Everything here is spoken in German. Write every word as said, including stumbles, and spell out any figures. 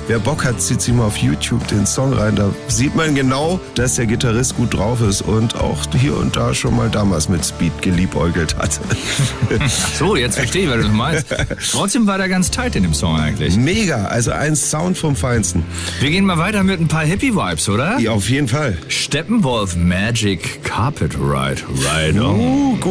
wer Bock hat, zieht sich mal auf YouTube den Song rein. Da sieht man genau, dass der Gitarrist gut drauf ist und auch hier und da schon mal damals mit Speed geliebäugelt hat. So, jetzt verstehe ich, was du meinst. Trotzdem war der ganz tight in dem Song eigentlich. Mega, also ein Sound vom Feinsten. Wir gehen mal weiter mit ein paar Happy Vibes, oder? Ja, auf jeden Fall. Steppenwolf Magic Carpet Ride. Ride on. Uh,